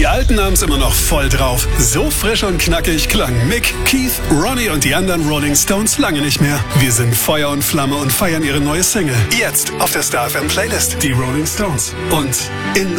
Die Alten haben's immer noch voll drauf. So frisch und knackig klang Mick, Keith, Ronnie und die anderen Rolling Stones lange nicht mehr. Wir sind Feuer und Flamme und feiern ihre neue Single. Jetzt auf der Star FM Playlist. Die Rolling Stones. Und in